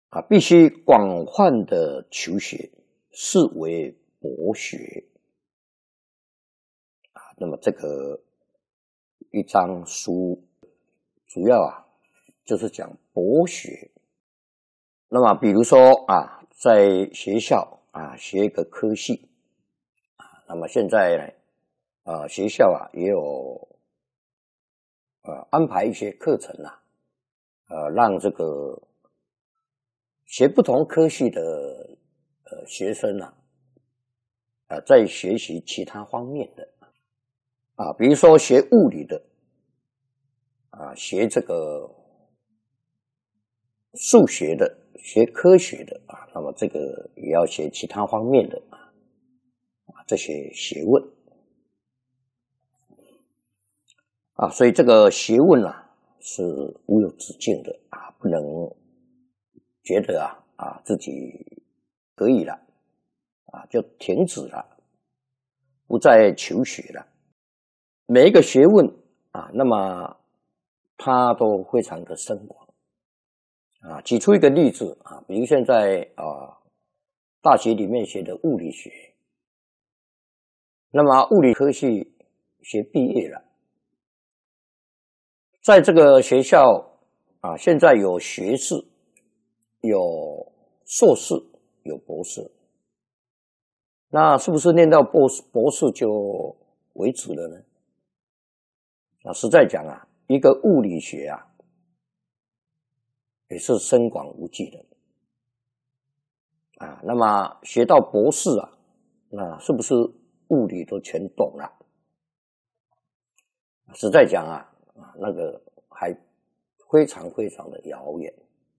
必须广泛的求学，是为博学。那么这个一章书主要就是讲博学。那么比如说在学校学一个科系那么现在呢学校也有安排一些课程让这个学不同科系的学生在学习其他方面的比如说学物理的学这个数学的，学科学的那么这个也要学其他方面的这些学问所以这个学问是无有止境的不能觉得自己可以了就停止了，不再求学了。每一个学问那么它都非常的深广举出一个例子比如现在大学里面学的物理学，那么物理科系学毕业了，在这个学校现在有学士，有硕士，有博士，那是不是念到博士就为止了呢？实在讲一个物理学也是深广无际的那么学到博士那是不是物理都全懂了？实在讲那个还非常非常的遥远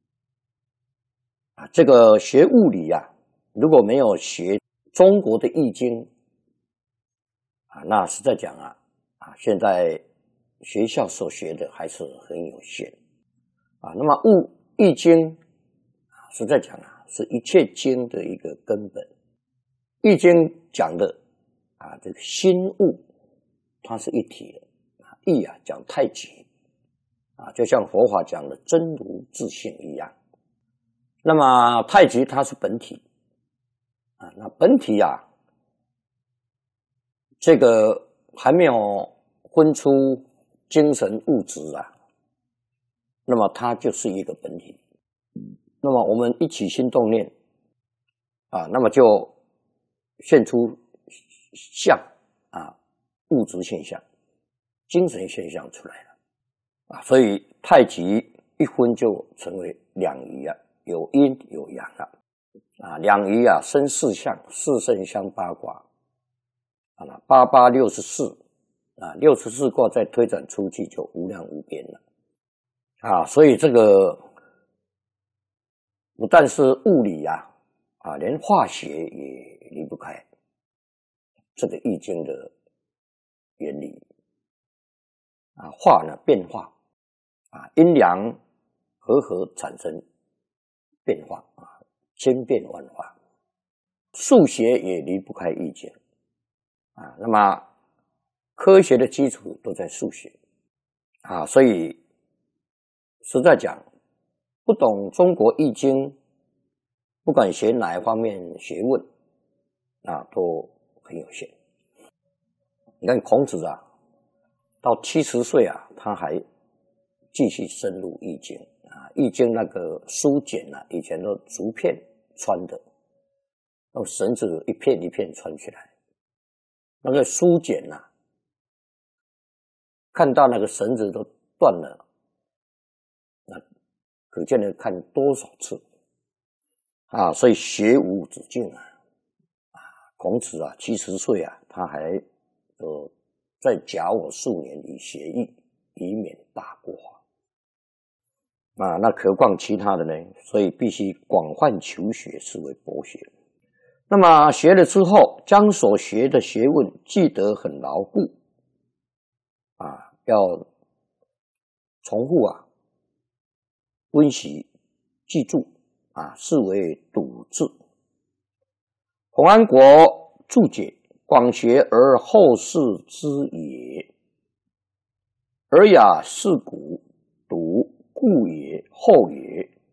这个学物理如果没有学中国的易经那实在讲现在学校所学的还是很有限那么易经实在讲是一切经的一个根本。易经讲的这个心物它是一体的易讲太极就像佛法讲的真如自性一样。那么太极它是本体那本体这个还没有分出精神物质那么它就是一个本体。那么我们一起心动念那么就现出相物质现象、精神现象出来了所以太极一分就成为两仪有阴有阳两仪生四象，四圣相八卦八八6464卦再推展出去就无量无边了所以这个不但是物理连化学也离不开这个易经的原理化呢变化阴阳和产生变化千变万化。数学也离不开易经那么科学的基础都在数学所以实在讲不懂中国易经，不管学哪一方面学问都很有限。你看孔子到70岁他还继续深入易经易经那个书简以前都竹片穿的，用绳子一片一片穿起来，那个书简看到那个绳子都断了可见的看多少次所以学无止境孔子70岁他还再假我数年以学艺，以免大过那何况其他的呢？所以必须广泛求学，是为博学。那么学了之后，将所学的学问记得很牢固要重复温习记住是为笃志。洪安国注解：广学而后世之也，尔雅四古，笃故也，后也。